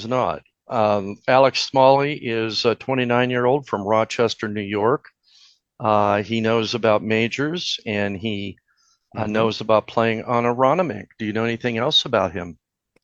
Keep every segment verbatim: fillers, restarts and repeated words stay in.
was not. Um, Alex Smalley is a twenty-nine-year-old from Rochester, New York. Uh, he knows about majors and he uh, hmm knows about playing on Aronimink. Do you know anything else about him?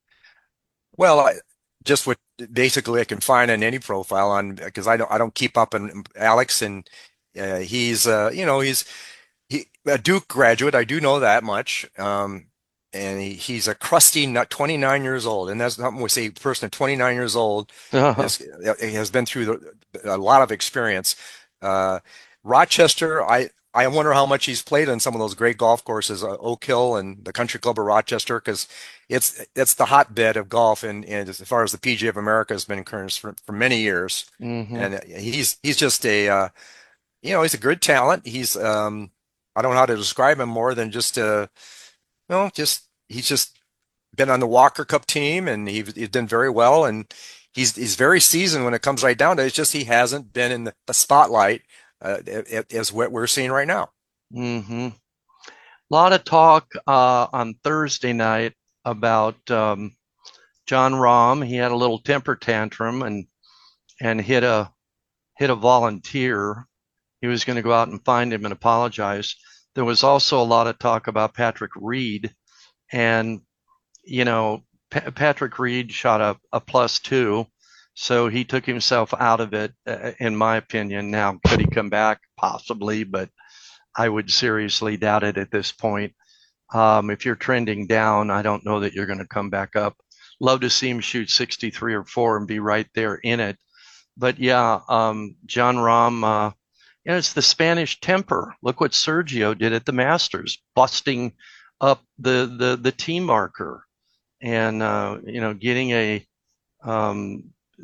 Well, I, just what basically I can find on any profile on because I don't I don't keep up on Alex and uh, he's uh, you know he's he a Duke graduate. I do know that much. Um, and he, he's a crusty nut, twenty-nine years old, and that's something we say. A person at twenty-nine years old is has been through the, a lot of experience. Uh, Rochester, I I wonder how much he's played on some of those great golf courses, uh, Oak Hill and the Country Club of Rochester, because it's it's the hotbed of golf, and, and as far as the P G A of America has been concerned for, for many years. hmm And uh, he's he's just a uh, you know he's a good talent. He's um, I don't know how to describe him more than just uh, you know just he's just been on the Walker Cup team, and he, he's done very well, and he's he's very seasoned when it comes right down to it. It's just he hasn't been in the, the spotlight uh, as what we're seeing right now. hmm A lot of talk uh, on Thursday night about um, John Rahm. He had a little temper tantrum and and hit a hit a volunteer. He was going to go out and find him and apologize. There was also a lot of talk about Patrick Reed, and you know, Pa- Patrick Reed shot a, a plus two, so he took himself out of it, uh, in my opinion. Now, could he come back? Possibly, but I would seriously doubt it at this point. Um, if you're trending down, I don't know that you're going to come back up. Love to see him shoot sixty-three or four and be right there in it. But yeah, um, John Rahm, uh, you know, it's the Spanish temper. Look what Sergio did at the Masters, busting up the the the tee marker and uh, you know getting a, um,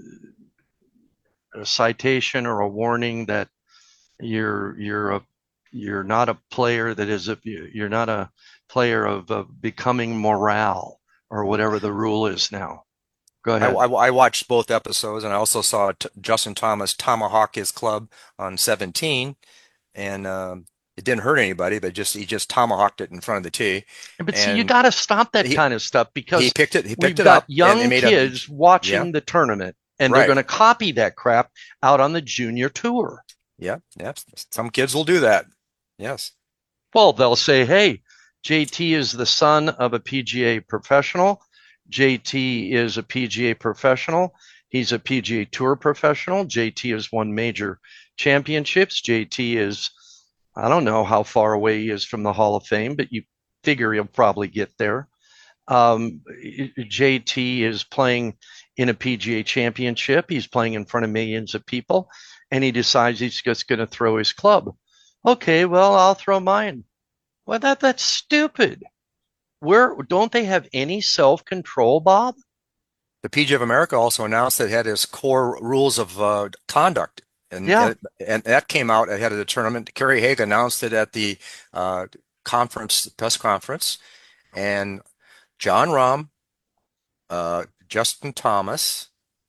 a citation or a warning that you're you're a you're not a player that is a you're not a player of, of becoming morale or whatever the rule is now. Go I, ahead. I, I watched both episodes, and I also saw t Justin Thomas tomahawk his club on seventeen, and um, it didn't hurt anybody, but just he just tomahawked it in front of the tee, But see, you and got to stop that he kind of stuff he because picked it he picked we've it got up and it young made a kids yeah watching the tournament and they're right going to copy that crap out on the junior tour. yeah yeah some kids will do that. Yes. Well, they'll say, hey, J T is the son of a P G A professional. J T is a P G A professional. He's a P G A Tour professional. J T has won major championships. J T is, I don't know how far away he is from the Hall of Fame, but you figure he'll probably get there. Um, J T is playing in a P G A championship. He's playing in front of millions of people, and he decides he's just going to throw his club. Okay, well, I'll throw mine. Well, that that's stupid. Where don't they have any self-control, Bob? The P G A of America also announced that it had its core rules of uh, conduct, and, Yeah. and and that came out ahead of the tournament. Kerry Haig announced it at the uh, conference, press conference, and John Rahm, uh, Justin Thomas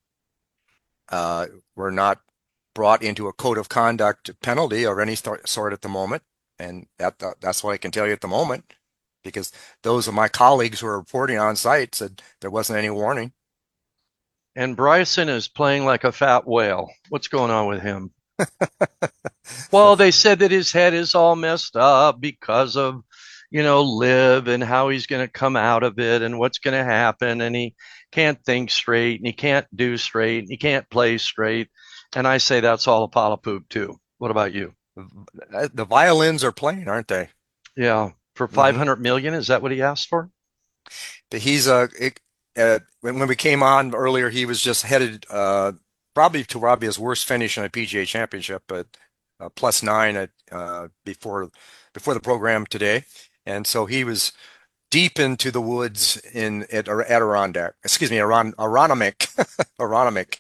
uh, were not brought into a code of conduct penalty of any sort at the moment, and that that's what I can tell you at the moment, because those of my colleagues who are reporting on site said there wasn't any warning. And Bryson is playing like a fat whale. What's going on with him? Well, they said that his head is all messed up because of, you know, live and how he's going to come out of it and what's going to happen. And he can't think straight and he can't do straight and he can't play straight. And I say that's all a pile of poop, too. What about you? The violins are playing, aren't they? Yeah. For hmm five hundred million, is that what he asked for? He's a it, uh, when when we came on earlier, he was just headed uh, probably to probably his worst finish in a P G A Championship, but uh, plus nine at uh, before before the program today, and so he was deep into the woods in at Adirondack. Excuse me, Aron Aronimink, Aronimink.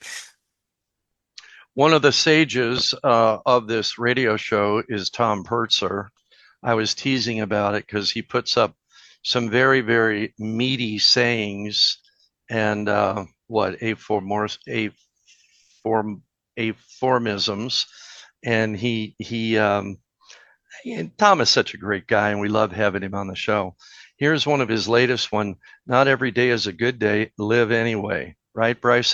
One of the sages uh, of this radio show is Tom Pertzer. I was teasing about it because he puts up some very, very meaty sayings and uh, what aphormors, apform, aphorisms, and he he um, and Tom is such a great guy, and we love having him on the show. Here's one of his latest one. Not every day is a good day. Live anyway, right, Bryce?